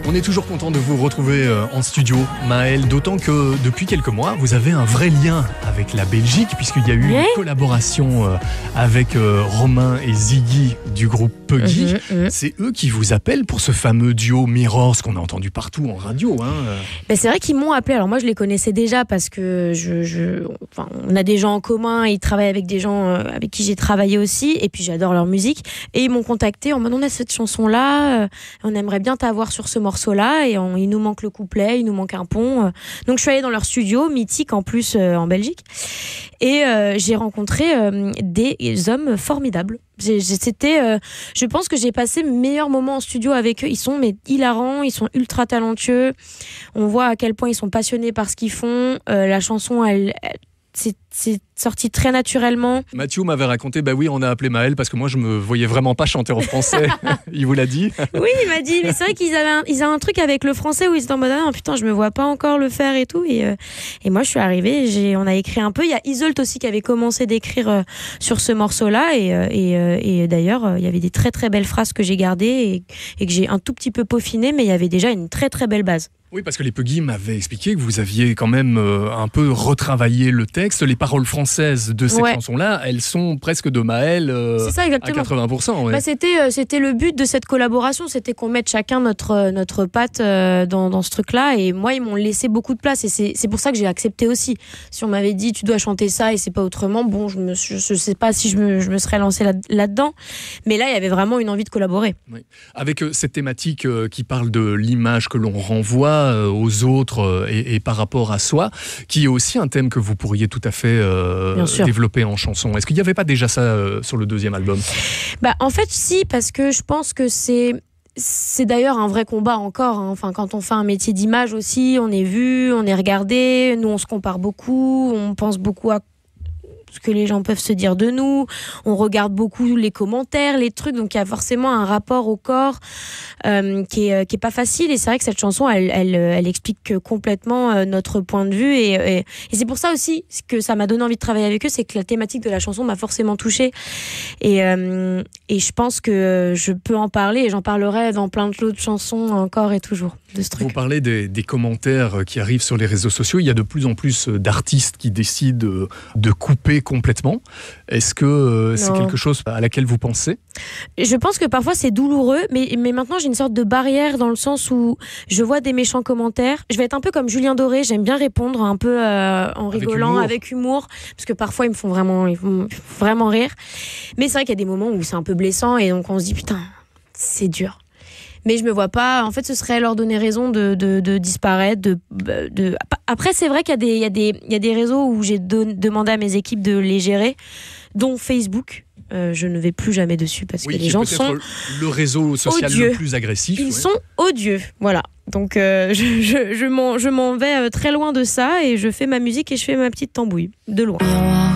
On est toujours content de vous retrouver en studio, Maëlle, d'autant que depuis quelques mois, vous avez un vrai lien avec la Belgique, puisqu'il y a eu une collaboration avec Romain et Ziggy du groupe Puggy. C'est eux qui vous appellent pour ce fameux duo Mirrors qu'on a entendu partout en radio. Ben c'est vrai qu'ils m'ont appelé. Alors moi, je les connaissais déjà parce que on a des gens en commun. Ils travaillent avec des gens avec qui j'ai travaillé aussi. Et puis j'adore leur musique. Et ils m'ont contacté en me disant, on a cette chanson-là, on aimerait bien t'avoir sur ce morceau-là. Et il nous manque le couplet, il nous manque un pont. Donc je suis allée dans leur studio, mythique en plus en Belgique. Et j'ai rencontré des hommes formidables. Je pense que j'ai passé mes meilleurs moments en studio avec eux. Ils sont hilarants, ils sont ultra talentueux. On voit à quel point ils sont passionnés par ce qu'ils font. La chanson, c'est sorti très naturellement. Mathieu m'avait raconté, bah oui, on a appelé Maëlle parce que moi je me voyais vraiment pas chanter en français. Il vous l'a dit? Oui, il m'a dit, mais c'est vrai qu'ils avaient un truc avec le français où ils étaient en mode ah, putain, je me vois pas encore le faire et tout. Et moi je suis arrivée, on a écrit un peu. Il y a Isolt aussi qui avait commencé d'écrire sur ce morceau-là et d'ailleurs il y avait des très très belles phrases que j'ai gardées et que j'ai un tout petit peu peaufinées, mais il y avait déjà une très très belle base. Oui, parce que les Puggy m'avaient expliqué que vous aviez quand même un peu retravaillé le texte. Les paroles françaises de cette chanson-là, elles sont presque de Maëlle c'est ça, exactement. À 80%. Ouais. Bah, c'était le but de cette collaboration, c'était qu'on mette chacun notre patte dans ce truc-là. Et moi, ils m'ont laissé beaucoup de place. Et c'est pour ça que j'ai accepté aussi. Si on m'avait dit, tu dois chanter ça et c'est pas autrement, bon, je sais pas si je me serais lancée là-dedans. Mais là, il y avait vraiment une envie de collaborer. Oui. Avec cette thématique qui parle de l'image que l'on renvoie aux autres et par rapport à soi, qui est aussi un thème que vous pourriez tout à fait développer en chanson. Est-ce qu'il n'y avait pas déjà ça sur le deuxième album? Bah, en fait, si, parce que je pense que c'est d'ailleurs un vrai combat encore. Enfin, quand on fait un métier d'image aussi, on est vu, on est regardé. Nous, on se compare beaucoup, on pense beaucoup à ce que les gens peuvent se dire de nous, on regarde beaucoup les commentaires, les trucs, donc il y a forcément un rapport au corps qui est pas facile. Et c'est vrai que cette chanson elle explique complètement notre point de vue et c'est pour ça aussi que ça m'a donné envie de travailler avec eux, c'est que la thématique de la chanson m'a forcément touchée et je pense que je peux en parler et j'en parlerai dans plein d'autres chansons encore et toujours de ce truc. Vous parlez des commentaires qui arrivent sur les réseaux sociaux, il y a de plus en plus d'artistes qui décident de couper complètement. Est-ce que c'est quelque chose à laquelle vous pensez? Je pense que parfois c'est douloureux, mais maintenant j'ai une sorte de barrière dans le sens où je vois des méchants commentaires. Je vais être un peu comme Julien Doré, j'aime bien répondre un peu en rigolant, avec humour, parce que parfois ils me font vraiment rire. Mais c'est vrai qu'il y a des moments où c'est un peu blessant et donc on se dit putain, c'est dur. Mais je me vois pas, en fait ce serait leur donner raison de disparaître. Après c'est vrai qu'il y a des réseaux où j'ai demandé à mes équipes de les gérer, dont Facebook. Je ne vais plus jamais dessus parce que les gens sont le réseau social odieux. Le plus agressif. Ils sont odieux, voilà. Donc je m'en vais très loin de ça et je fais ma musique et je fais ma petite tambouille, de loin.